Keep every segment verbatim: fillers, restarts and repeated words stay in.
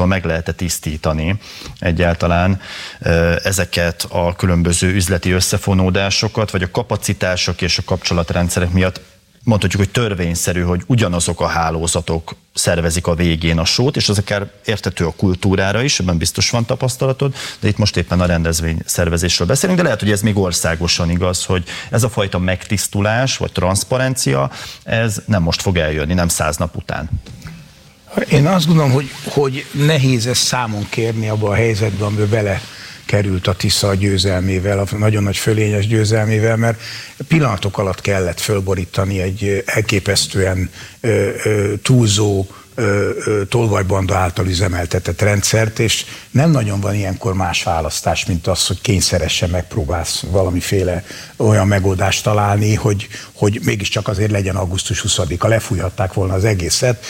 kormánytól meg lehet-e tisztítani egyáltalán ezeket a különböző üzleti összefonódásokat, vagy a kapacitások és a kapcsolatrendszerek miatt mondhatjuk, hogy törvényszerű, hogy ugyanazok a hálózatok szervezik a végén a sót, és az akár érthető a kultúrára is, ebben biztos van tapasztalatod, de itt most éppen a rendezvény szervezésről beszélünk, de lehet, hogy ez még országosan igaz, hogy ez a fajta megtisztulás, vagy transzparencia, ez nem most fog eljönni, nem száz nap után. Én azt gondolom, hogy, hogy nehéz ezt számon kérni abban a helyzetben, amiben bele került a Tisza a győzelmével, a nagyon nagy fölényes győzelmével, mert pillanatok alatt kellett fölborítani egy elképesztően ö, ö, túlzó ö, ö, tolvajbanda által üzemeltetett rendszert, és nem nagyon van ilyenkor más választás, mint az, hogy kényszeresen megpróbálsz valamiféle olyan megoldást találni, hogy, hogy mégiscsak azért legyen augusztus huszadika. Lefújhatták volna az egészet,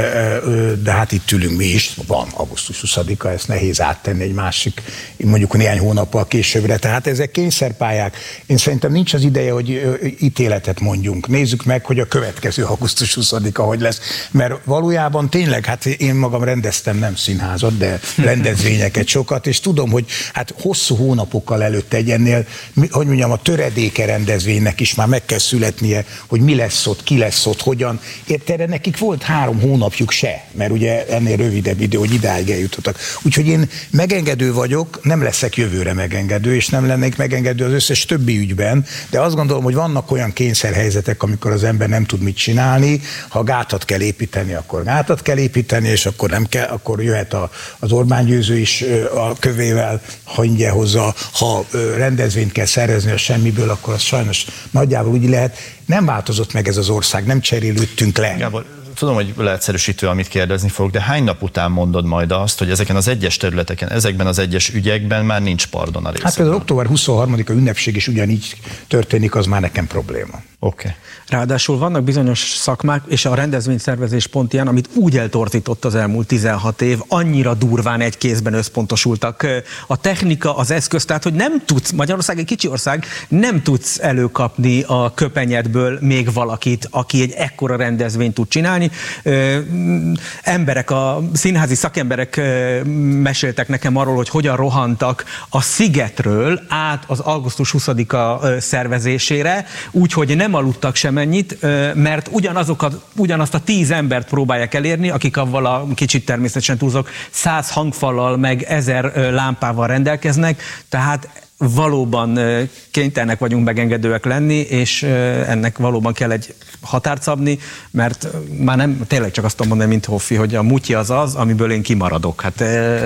de hát itt ülünk mi is, van augusztus huszadika, ezt nehéz áttenni egy másik, mondjuk néhány hónappal későbbre. Tehát ezek kényszerpályák. Én szerintem nincs az ideje, hogy ítéletet mondjunk. Nézzük meg, hogy a következő augusztus huszadika hogy lesz. Mert valójában tényleg, hát én magam rendeztem nem színházat, de rendezvényeket sokat, és tudom, hogy hát hosszú hónapokkal előtt egy ennél, hogy mondjam, a töredéke rendezvénynek is már meg kell születnie, hogy mi lesz ott, ki lesz ott, hogyan. Érte, nekik volt három hónapjuk se, mert ugye ennél rövidebb idő, hogy idáig eljutottak. Úgyhogy én megengedő vagyok, nem leszek jövőre megengedő, és nem lennék megengedő az összes többi ügyben, de azt gondolom, hogy vannak olyan kényszerhelyzetek, amikor az ember nem tud mit csinálni, ha gátat kell építeni, akkor gátat kell építeni, és akkor nem kell, akkor jöhet a, az Orbán győző is a kövével, ha ingyen hozza, ha rendezvényt kell szervezni a semmiből, akkor az sajnos nagyjából úgy lehet. Nem változott meg ez az ország, nem cserélődtünk le. Gábor, tudom, hogy leegyszerűsítő, amit kérdezni fogok, de hány nap után mondod majd azt, hogy ezeken az egyes területeken, ezekben az egyes ügyekben már nincs pardon a részben? Hát például október huszonharmadika ünnepség is ugyanígy történik, az már nekem probléma. Oké. Okay. Ráadásul vannak bizonyos szakmák, és a rendezvényszervezés pont ilyen, amit úgy eltorzított az elmúlt tizenhat év, annyira durván egy kézben összpontosultak. A technika, az eszköz, tehát hogy nem tudsz, Magyarország egy kicsi ország, nem tudsz előkapni a köpenyedből még valakit, aki egy ekkora rendezvényt tud csinálni. Ö, emberek, a színházi szakemberek meséltek nekem arról, hogy hogyan rohantak a Szigetről át az augusztus huszadika szervezésére, úgyhogy nem aludtak semennyit, mert ugyanazokat, ugyanazt a tíz embert próbálják elérni, akik avval a kicsit természetesen túlzok, száz hangfallal meg ezer lámpával rendelkeznek, tehát valóban kénytelenek vagyunk megengedőek lenni, és ennek valóban kell egy határt szabni, mert már nem, tényleg csak azt tudom mondani, mint Hoffi, hogy a mutyi az az, amiből én kimaradok. Hát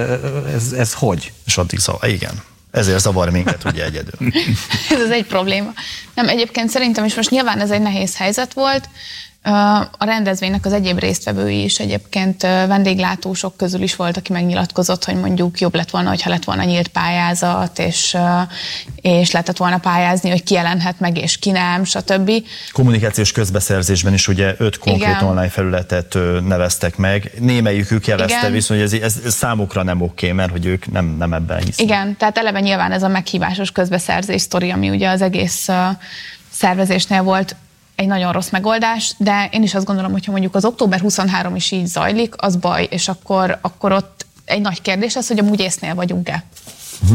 ez, ez hogy? És addig zavar, igen. Ezért zavar minket ugye egyedül. Ez az egy probléma. Nem, egyébként szerintem is most nyilván ez egy nehéz helyzet volt. A rendezvénynek az egyéb résztvevői is egyébként vendéglátósok közül is volt, aki megnyilatkozott, hogy mondjuk jobb lett volna, hogyha lett volna nyílt pályázat, és, és lehetett volna pályázni, hogy ki jelenhet meg, és ki nem, stb. Kommunikációs közbeszerzésben is ugye öt konkrét Igen. online felületet neveztek meg. Némelyikük jelezte viszont, hogy ez, ez számukra nem oké, mert hogy ők nem, nem ebben hisznek. Igen, tehát eleve nyilván ez a meghívásos közbeszerzés sztori, ami ugye az egész szervezésnél volt, egy nagyon rossz megoldás, de én is azt gondolom, hogyha mondjuk az október huszonharmadika is így zajlik, az baj, és akkor, akkor ott egy nagy kérdés lesz, hogy amúgy észnél vagyunk-e. Uh-huh.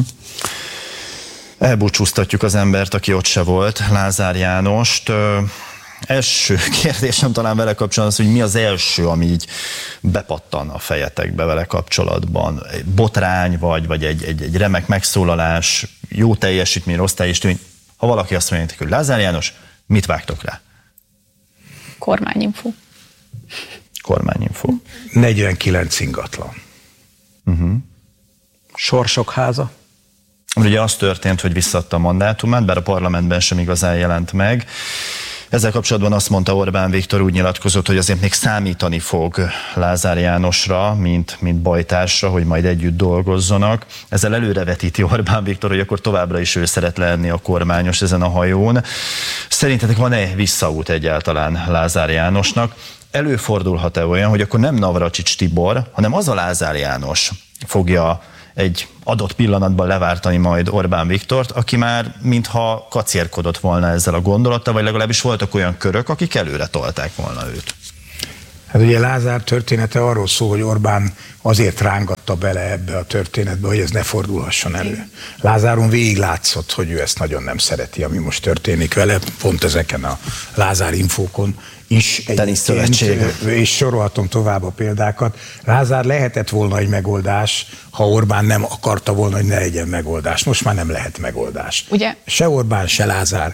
Elbúcsúztatjuk az embert, aki ott se volt, Lázár Jánost. Ö, első kérdésem talán vele kapcsolatban az, hogy mi az első, ami így bepattan a fejetekbe vele kapcsolatban? Egy botrány, vagy, vagy egy, egy, egy remek megszólalás, jó teljesítmény, rossz teljesítmény. Ha valaki azt mondja, hogy Lázár János, mit vágtok rá? Kormányinfo. Kormányinfo. negyvenkilenc ingatlan. Uh-huh. Sorsok háza. Ugye az történt, hogy visszadta a mandátumát, bár a parlamentben sem igazán jelent meg. Ezzel kapcsolatban azt mondta Orbán Viktor, úgy nyilatkozott, hogy azért még számítani fog Lázár Jánosra, mint, mint bajtársra, hogy majd együtt dolgozzanak. Ezzel előrevetíti Orbán Viktor, hogy akkor továbbra is ő szeret lenni a kormányos ezen a hajón. Szerintetek van-e visszaút egyáltalán Lázár Jánosnak? Előfordulhat-e olyan, hogy akkor nem Navracsics Tibor, hanem az a Lázár János fogja egy adott pillanatban leváltani majd Orbán Viktort, aki már mintha kacérkodott volna ezzel a gondolattal, vagy legalábbis voltak olyan körök, akik előre tolták volna őt. Hát ugye Lázár története arról szól, hogy Orbán azért rángatta bele ebbe a történetbe, hogy ez ne fordulhasson elő. Lázáron végig látszott, hogy ő ezt nagyon nem szereti, ami most történik vele, pont ezeken a Lázár infókon is egyébként, és sorolhatom tovább a példákat. Lázár lehetett volna egy megoldás, ha Orbán nem akarta volna, hogy ne legyen megoldás. Most már nem lehet megoldás. Ugye? Se Orbán, se Lázár.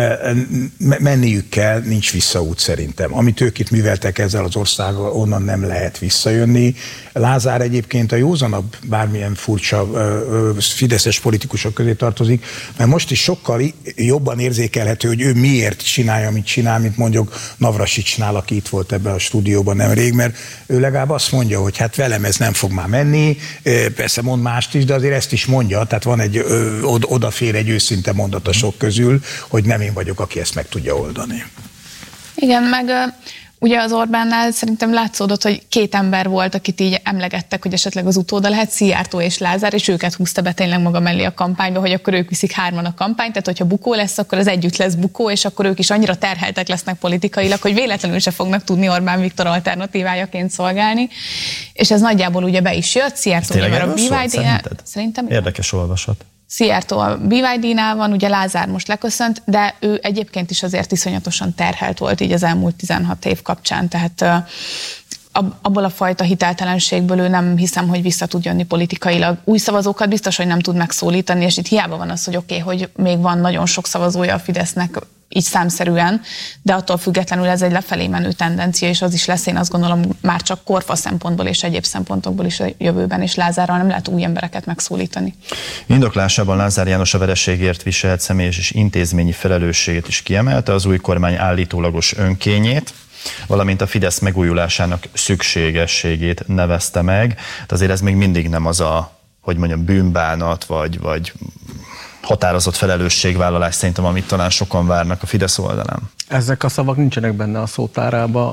Menniük kell, nincs visszaút szerintem. Amit ők itt műveltek ezzel az országgal, onnan nem lehet visszajönni. Lázár egyébként a józanabb, bármilyen furcsa fideszes politikusok közé tartozik, mert most is sokkal jobban érzékelhető, hogy ő miért csinálja, amit csinál, mint mondjuk Navracsicsnál, aki itt volt ebben a stúdióban nemrég, mert ő legalább azt mondja, hogy hát velem ez nem fog már menni, persze mond mást is, de azért ezt is mondja, tehát van egy, odafér egy őszinte mondat a sok közül, hogy nem én vagyok, aki ezt meg tudja oldani. Igen, meg ugye az Orbánnál szerintem látszódott, hogy két ember volt, akit így emlegettek, hogy esetleg az utóda lehet, Szijjártó és Lázár, és őket húzta be tényleg maga mellé a kampányba, hogy akkor ők viszik hárman a kampányt, tehát hogyha bukó lesz, akkor az együtt lesz bukó, és akkor ők is annyira terheltek lesznek politikailag, hogy véletlenül se fognak tudni Orbán Viktor alternatívájaként szolgálni. És ez nagyjából ugye be is jött, Szijjártó nyilván a bé vé dé-nál. Szerintem érdekes olvasat. Szijjártó a bé vé dé-nál van, ugye Lázár most leköszönt, de ő egyébként is azért iszonyatosan terhelt volt így az elmúlt tizenhat év kapcsán, tehát abból a fajta hiteltelenségből ő nem hiszem, hogy vissza tud jönni politikailag. Új szavazókat biztos, hogy nem tud megszólítani, és itt hiába van az, hogy oké, okay, hogy még van nagyon sok szavazója a Fidesznek, így számszerűen, de attól függetlenül ez egy lefelé menő tendencia, és az is lesz, én azt gondolom, már csak korfa szempontból és egyéb szempontokból is a jövőben, és Lázárral nem lehet új embereket megszólítani. Indoklásában Lázár János a vereségért viselt személyes és intézményi felelősségét is kiemelte, az új kormány állítólagos önkényét, valamint a Fidesz megújulásának szükségességét nevezte meg. De azért ez még mindig nem az a, hogy mondjam, bűnbánat, vagy, vagy határozott felelősségvállalás szerintem, amit talán sokan várnak a Fidesz oldalán. Ezek a szavak nincsenek benne a szótárába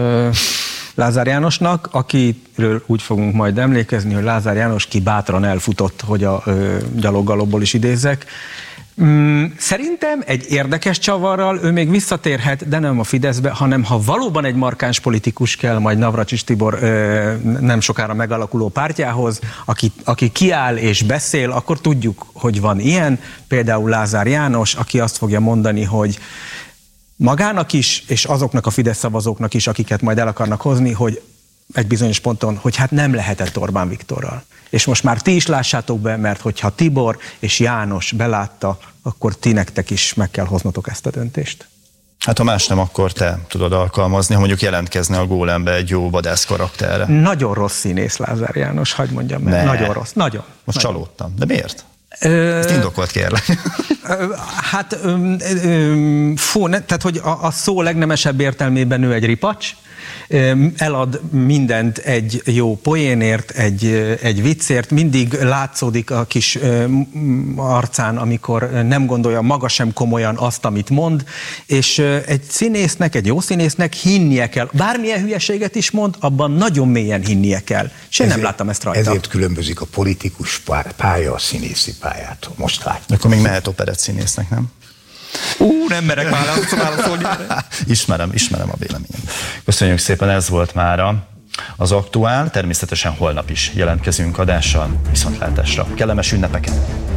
Lázár Jánosnak, akiről úgy fogunk majd emlékezni, hogy Lázár János ki bátran elfutott, hogy a gyaloggalobból is idézzek. Szerintem egy érdekes csavarral ő még visszatérhet, de nem a Fideszbe, hanem ha valóban egy markáns politikus kell majd Navracsics Tibor nem sokára megalakuló pártjához, aki, aki kiáll és beszél, akkor tudjuk, hogy van ilyen, például Lázár János, aki azt fogja mondani, hogy magának is, és azoknak a Fidesz szavazóknak is, akiket majd el akarnak hozni, hogy egy bizonyos ponton, hogy hát nem lehetett Orbán Viktorral. És most már ti is lássátok be, mert hogyha Tibor és János belátta, akkor ti nektek is meg kell hoznotok ezt a döntést. Hát ha más nem, akkor te tudod alkalmazni, ha mondjuk jelentkezne a gólembe egy jó vadász karakterre. Nagyon rossz színész Lázár János, hagyd mondjam meg. Nagyon rossz, nagyon. Most nagyon. Csalódtam. De miért? Ezt indokolt, kérlek. Hát, öm, öm, fú, ne, tehát, hogy a, a szó legnemesebb értelmében ő egy ripacs, elad mindent egy jó poénért, egy, egy viccért, mindig látszódik a kis arcán, amikor nem gondolja maga sem komolyan azt, amit mond, és egy színésznek, egy jó színésznek hinnie kell. Bármilyen hülyeséget is mond, abban nagyon mélyen hinnie kell. És én ezért, nem láttam ezt rajta. Ezért különbözik a politikus pálya a színészi pályától. Most látjuk. Akkor még mehet operett színésznek, nem? Ú, nem merek válaszolni. Ismerem, ismerem a véleményem. Köszönjük szépen, ez volt mára az Aktuál. Természetesen holnap is jelentkezünk adással, viszontlátásra. Kellemes ünnepeket!